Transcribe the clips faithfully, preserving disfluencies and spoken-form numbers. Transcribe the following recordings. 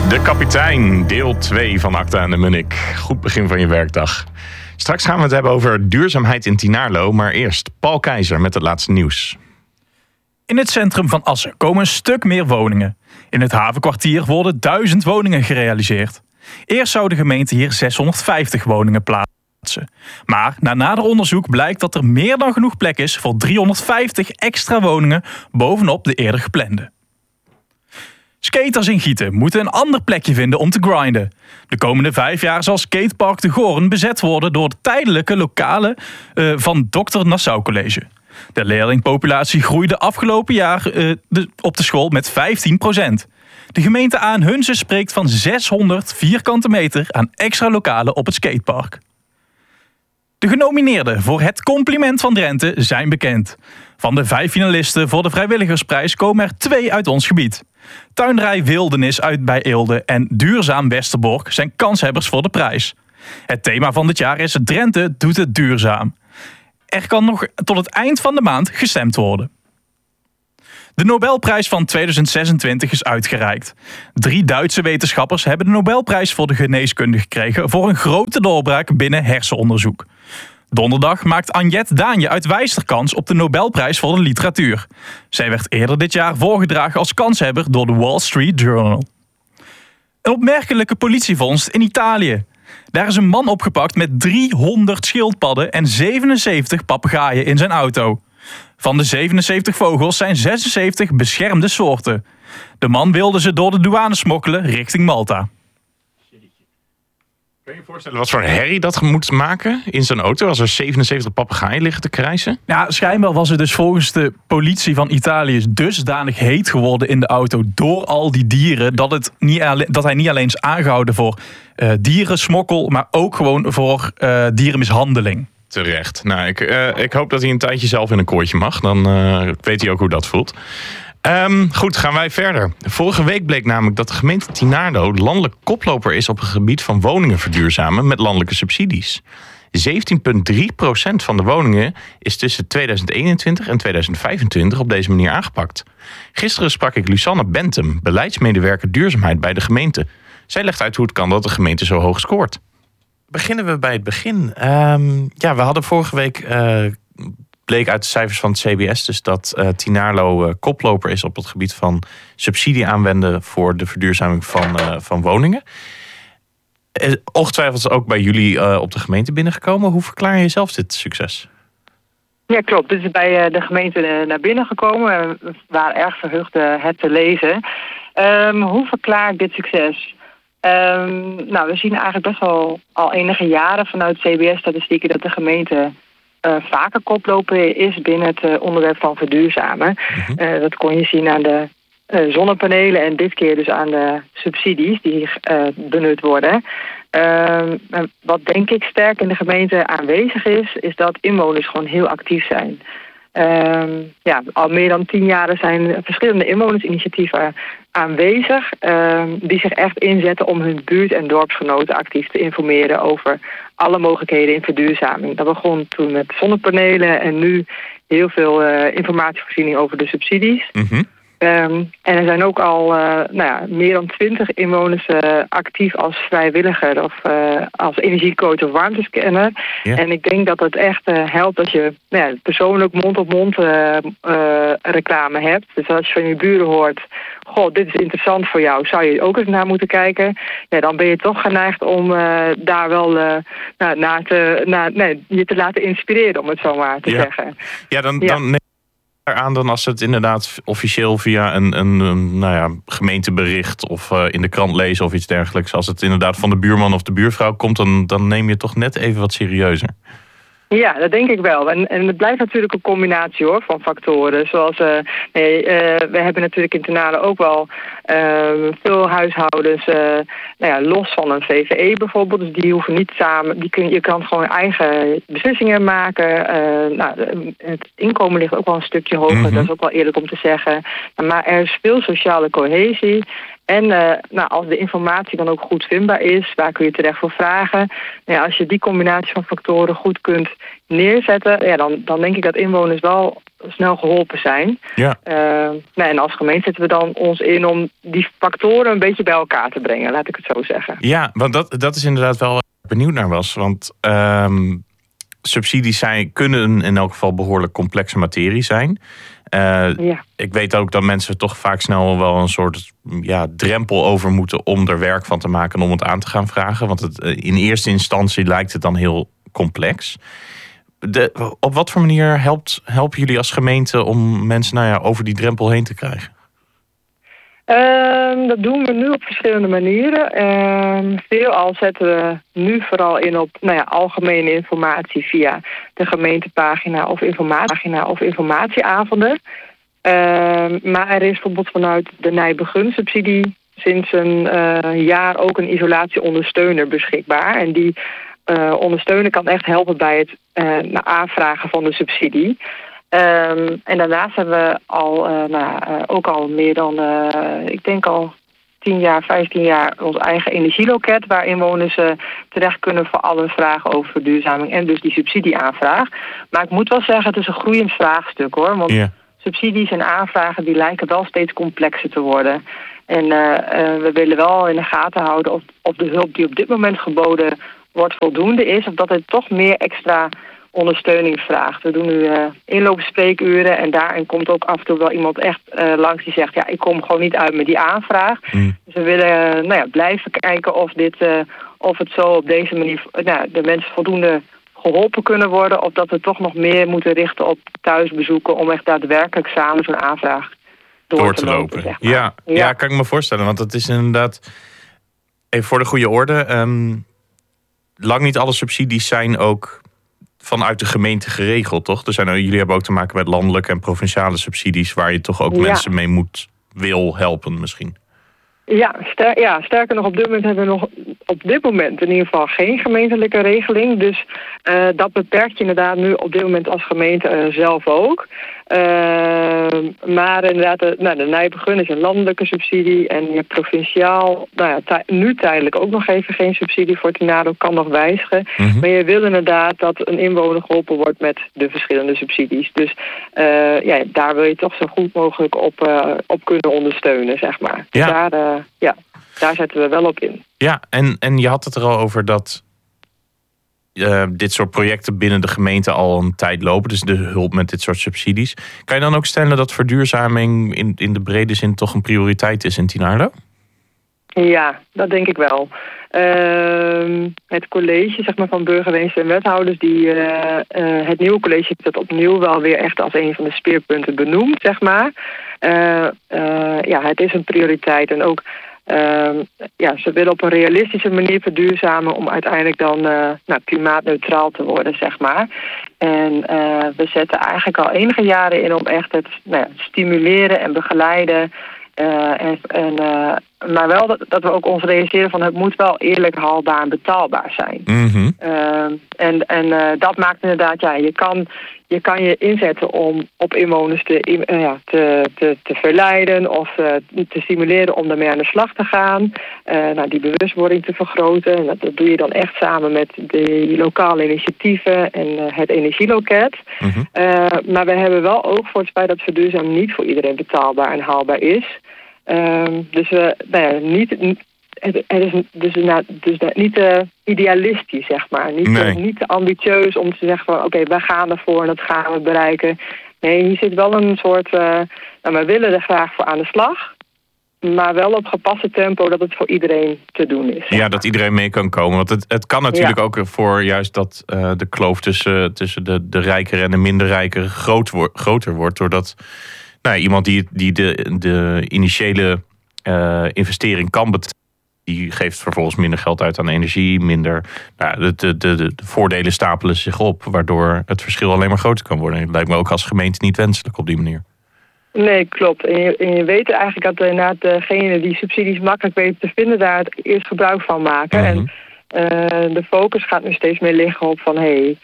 De kapitein, deel twee van Acta en de Munnik. Goed begin van je werkdag. Straks gaan we het hebben over duurzaamheid in Tynaarlo, maar eerst Paul Keizer met het laatste nieuws. In het centrum van Assen komen een stuk meer woningen. In het havenkwartier worden duizend woningen gerealiseerd. Eerst zou de gemeente hier zeshonderdvijftig woningen plaatsen. Maar na nader onderzoek blijkt dat er meer dan genoeg plek is voor driehonderdvijftig extra woningen bovenop de eerder geplande. Skaters in Gieten moeten een ander plekje vinden om te grinden. De komende vijf jaar zal skatepark De Goorn bezet worden door de tijdelijke lokale uh, van dokter Nassau College. De leerlingpopulatie groeide afgelopen jaar uh, de, op de school met vijftien procent. De gemeente Aanhunze spreekt van zeshonderd vierkante meter aan extra lokalen op het skatepark. De genomineerden voor het Compliment van Drenthe zijn bekend. Van de vijf finalisten voor de vrijwilligersprijs komen er twee uit ons gebied. Tuinderij Wildernis uit bij Eelde en Duurzaam Westerbork zijn kanshebbers voor de prijs. Het thema van dit jaar is Drenthe doet het duurzaam. Er kan nog tot het eind van de maand gestemd worden. De Nobelprijs van tweeduizend zesentwintig is uitgereikt. Drie Duitse wetenschappers hebben de Nobelprijs voor de geneeskunde gekregen voor een grote doorbraak binnen hersenonderzoek. Donderdag maakt Anjet Daanje uit Wijster kans op de Nobelprijs voor de literatuur. Zij werd eerder dit jaar voorgedragen als kanshebber door de Wall Street Journal. Een opmerkelijke politievondst in Italië. Daar is een man opgepakt met driehonderd schildpadden en zevenenzeventig papegaaien in zijn auto. Van de zevenenzeventig vogels zijn zesenzeventig beschermde soorten. De man wilde ze door de douane smokkelen richting Malta. Kun je je voorstellen wat voor herrie dat moet maken in zijn auto als er zevenenzeventig papegaaien liggen te krijsen? Ja, schijnbaar was het dus volgens de politie van Italië dusdanig heet geworden in de auto door al die dieren dat, het niet alleen, dat hij niet alleen is aangehouden voor uh, dierensmokkel, maar ook gewoon voor uh, dierenmishandeling. Terecht. Nou, ik, uh, ik hoop dat hij een tijdje zelf in een kooitje mag. Dan uh, weet hij ook hoe dat voelt. Um, goed, gaan wij verder. Vorige week bleek namelijk dat de gemeente Tynaarlo landelijk koploper is op het gebied van woningen verduurzamen met landelijke subsidies. zeventien komma drie procent van de woningen is tussen tweeduizend eenentwintig en tweeduizend vijfentwintig op deze manier aangepakt. Gisteren sprak ik Lusanne Bentum, beleidsmedewerker duurzaamheid bij de gemeente. Zij legt uit hoe het kan dat de gemeente zo hoog scoort. Beginnen we bij het begin. Um, ja, we hadden vorige week, uh, bleek uit de cijfers van het C B S dus dat uh, Tynaarlo uh, koploper is op het gebied van subsidie aanwenden voor de verduurzaming van, uh, van woningen. Uh, ongetwijfeld is ook bij jullie uh, op de gemeente binnengekomen. Hoe verklaar je zelf dit succes? Ja, klopt. Dit is bij uh, de gemeente uh, naar binnen gekomen. We waren erg verheugd uh, het te lezen. Um, hoe verklaar ik dit succes? Um, nou, we zien eigenlijk best wel al enige jaren vanuit C B S-statistieken dat de gemeente uh, vaker koploper is binnen het uh, onderwerp van verduurzamen. Uh-huh. Uh, dat kon je zien aan de uh, zonnepanelen en dit keer dus aan de subsidies die uh, benut worden. Uh, wat denk ik sterk in de gemeente aanwezig is, is dat inwoners gewoon heel actief zijn. Um, ja, al meer dan tien jaar zijn verschillende inwonersinitiatieven aanwezig um, die zich echt inzetten om hun buurt- en dorpsgenoten actief te informeren over alle mogelijkheden in verduurzaming. Dat begon toen met zonnepanelen en nu heel veel uh, informatievoorziening over de subsidies. Mm-hmm. Um, en er zijn ook al uh, nou ja, meer dan twintig inwoners uh, actief als vrijwilliger of uh, als energiecoach of warmtescanner. Yeah. En ik denk dat het echt uh, helpt als je nou ja, persoonlijk mond-op-mond uh, uh, reclame hebt. Dus als je van je buren hoort, goh, dit is interessant voor jou, zou je ook eens naar moeten kijken. Ja, dan ben je toch geneigd om uh, daar wel uh, nou, naar te, naar, nee, je te laten inspireren, om het zo maar te yeah. zeggen. Ja, dan... dan... Ja. aan dan als het inderdaad officieel via een, een, een nou ja, gemeentebericht of uh, in de krant lezen of iets dergelijks. Als het inderdaad van de buurman of de buurvrouw komt, dan, dan neem je het toch net even wat serieuzer. Ja, dat denk ik wel. En, en het blijft natuurlijk een combinatie hoor van factoren. Zoals, uh, nee, uh, we hebben natuurlijk in Tynaarlo ook wel uh, veel huishoudens, uh, nou ja, los van een V V E bijvoorbeeld. Dus die hoeven niet samen, die kun, je kan gewoon eigen beslissingen maken. Uh, nou, het inkomen ligt ook wel een stukje hoger, mm-hmm. Dat is ook wel eerlijk om te zeggen. Maar er is veel sociale cohesie. En uh, nou, als de informatie dan ook goed vindbaar is, waar kun je terecht voor vragen? Nou ja, als je die combinatie van factoren goed kunt neerzetten, ja, dan, dan denk ik dat inwoners wel snel geholpen zijn. Ja. Uh, nou, en als gemeente zetten we dan ons in om die factoren een beetje bij elkaar te brengen, laat ik het zo zeggen. Ja, want dat, dat is inderdaad wel waar ik benieuwd naar was. Want um, subsidies zijn, kunnen in elk geval behoorlijk complexe materie zijn. Uh, ja. Ik weet ook dat mensen toch vaak snel wel een soort ja, drempel over moeten om er werk van te maken en om het aan te gaan vragen. Want het, in eerste instantie lijkt het dan heel complex. De, op wat voor manier helpt, helpen jullie als gemeente om mensen nou ja, over die drempel heen te krijgen? Um, dat doen we nu op verschillende manieren. Um, veelal zetten we nu vooral in op nou ja, algemene informatie via de gemeentepagina of informatiepagina of informatieavonden. Um, maar er is bijvoorbeeld vanuit de Nijbegunsubsidie sinds een uh, jaar ook een isolatieondersteuner beschikbaar. En die uh, ondersteuner kan echt helpen bij het uh, aanvragen van de subsidie. Um, en daarnaast hebben we al, uh, nou, uh, ook al meer dan, uh, ik denk al tien jaar, vijftien jaar ons eigen energieloket, waar inwoners uh, terecht kunnen voor alle vragen over verduurzaming en dus die subsidieaanvraag. Maar ik moet wel zeggen, het is een groeiend vraagstuk hoor, want yeah. subsidies en aanvragen die lijken wel steeds complexer te worden. En uh, uh, we willen wel in de gaten houden of, of de hulp die op dit moment geboden wordt voldoende is, of dat er toch meer extra ondersteuning vraagt. We doen nu uh, inloopspreekuren en daarin komt ook af en toe wel iemand echt uh, langs die zegt, ja, ik kom gewoon niet uit met die aanvraag. Mm. Dus we willen uh, nou ja, blijven kijken of dit, uh, of het zo op deze manier uh, nou, de mensen voldoende geholpen kunnen worden, of dat we toch nog meer moeten richten op thuisbezoeken om echt daadwerkelijk samen zo'n aanvraag door, door te, te lopen. lopen. Zeg maar. ja, ja. ja, kan ik me voorstellen, want het is inderdaad, even voor de goede orde, um, lang niet alle subsidies zijn ook vanuit de gemeente geregeld, toch? Er zijn, jullie hebben ook te maken met landelijke en provinciale subsidies, waar je toch ook ja. mensen mee moet, wil helpen misschien. Ja, ster- ja, sterker nog, op dit moment hebben we nog op dit moment in ieder geval geen gemeentelijke regeling. Dus uh, dat beperkt je inderdaad nu op dit moment als gemeente uh, zelf ook. Uh, maar inderdaad, de, nou, de Nijbegun is een landelijke subsidie en je hebt provinciaal, nou ja, tij- nu tijdelijk ook nog even geen subsidie voor Tinado, kan nog wijzigen. Mm-hmm. Maar je wil inderdaad dat een inwoner geholpen wordt met de verschillende subsidies. Dus uh, ja, daar wil je toch zo goed mogelijk op, uh, op kunnen ondersteunen, zeg maar. Ja. Dus daar, uh, ja, daar zetten we wel op in. Ja, en, en je had het er al over dat Uh, dit soort projecten binnen de gemeente al een tijd lopen. Dus de hulp met dit soort subsidies. Kan je dan ook stellen dat verduurzaming in, in de brede zin toch een prioriteit is in Tinardo? Ja, dat denk ik wel. Uh, het college zeg maar, van burgemeester en wethouders, die, uh, uh, het nieuwe college heeft dat opnieuw wel weer echt als een van de speerpunten benoemd, zeg maar. Uh, uh, ja, het is een prioriteit en ook Uh, ja, ze willen op een realistische manier verduurzamen om uiteindelijk dan uh, nou, klimaatneutraal te worden, zeg maar. En uh, we zetten eigenlijk al enige jaren in om echt het nou ja, stimuleren en begeleiden. Uh, en, en, uh, maar wel dat, dat we ook ons realiseren van het moet wel eerlijk, haalbaar en betaalbaar zijn. Mm-hmm. Uh, en en uh, dat maakt inderdaad, ja, je kan je, kan je inzetten om op inwoners te, uh, ja, te, te, te verleiden of uh, te stimuleren om daarmee aan de slag te gaan. Uh, nou, die bewustwording te vergroten. En dat, dat doe je dan echt samen met de lokale initiatieven en uh, het energieloket. Mm-hmm. Uh, maar we hebben wel ook voor het feit dat verduurzamen niet voor iedereen betaalbaar en haalbaar is. Uh, dus we uh, nou ja, niet, het, het is dus, nou, dus niet uh, idealistisch, zeg maar. Niet, nee. uh, niet te ambitieus om te zeggen van oké, okay, wij gaan ervoor en dat gaan we bereiken. Nee, hier zit wel een soort, uh, nou, we willen er graag voor aan de slag, maar wel op gepaste tempo dat het voor iedereen te doen is. Ja, dat iedereen mee kan komen. Want het, het kan natuurlijk ja. ook voor juist dat uh, de kloof tussen, tussen de, de rijkere en de minder rijkere groot wo- groter wordt, doordat nou, iemand die, die de, de initiële uh, investering kan betalen, die geeft vervolgens minder geld uit aan energie, minder. Nou, de, de, de, de voordelen stapelen zich op, waardoor het verschil alleen maar groter kan worden. Het lijkt me ook als gemeente niet wenselijk op die manier. Nee, klopt. En je, en je weet eigenlijk dat inderdaad degene die subsidies makkelijk weten te vinden, daar het eerst gebruik van maken. Mm-hmm. En uh, de focus gaat nu steeds meer liggen op van hé, hey,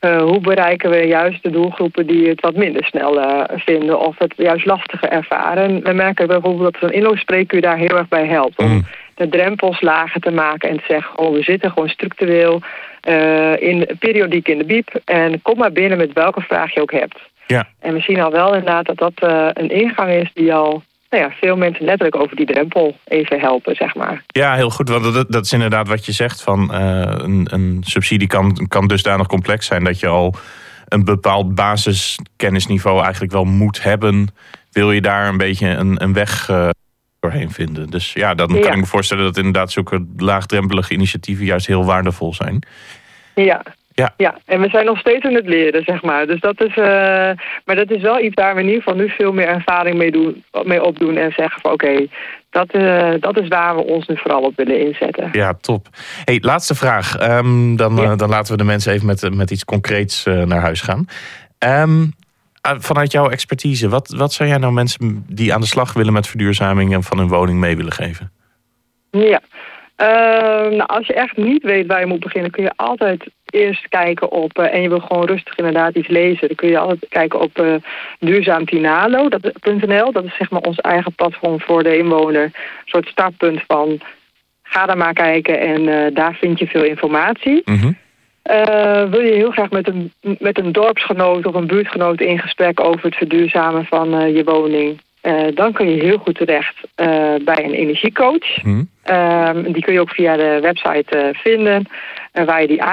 Uh, hoe bereiken we juist de doelgroepen die het wat minder snel uh, vinden of het juist lastiger ervaren. En we merken bijvoorbeeld dat zo'n inloopspreekuur daar heel erg bij helpt. Om mm. de drempels lager te maken en te zeggen, oh, we zitten gewoon structureel uh, in, periodiek in de biep. En kom maar binnen met welke vraag je ook hebt. Ja. En we zien al wel inderdaad dat dat uh, een ingang is die al nou ja, veel mensen letterlijk over die drempel even helpen, zeg maar. Ja, heel goed. Want dat, dat is inderdaad wat je zegt. Van, uh, een, een subsidie kan, kan dusdanig complex zijn dat je al een bepaald basiskennisniveau eigenlijk wel moet hebben. Wil je daar een beetje een, een weg uh, doorheen vinden. Dus ja, dan kan ja. ik me voorstellen dat inderdaad zulke laagdrempelige initiatieven juist heel waardevol zijn. Ja. Ja. ja, en we zijn nog steeds aan het leren, zeg maar. Dus dat is, uh, maar dat is wel iets waar we in ieder geval nu veel meer ervaring mee, doen, mee opdoen. En zeggen van oké, okay, dat, uh, dat is waar we ons nu vooral op willen inzetten. Ja, top. Hey, laatste vraag. Um, dan, ja. uh, dan laten we de mensen even met, met iets concreets uh, naar huis gaan. Um, uh, vanuit jouw expertise, wat, wat zou jij nou mensen die aan de slag willen met verduurzaming en van hun woning mee willen geven? Ja, uh, nou, als je echt niet weet waar je moet beginnen, kun je altijd eerst kijken op, uh, en je wil gewoon rustig inderdaad iets lezen, dan kun je altijd kijken op uh, duurzaam tinalo punt n l. Dat is zeg maar ons eigen platform voor de inwoner. Een soort startpunt van, ga daar maar kijken en uh, daar vind je veel informatie. Mm-hmm. Uh, wil je heel graag met een, met een dorpsgenoot of een buurtgenoot in gesprek over het verduurzamen van uh, je woning, Uh, dan kun je heel goed terecht uh, bij een energiecoach. Mm. Uh, die kun je ook via de website uh, vinden, uh, waar je die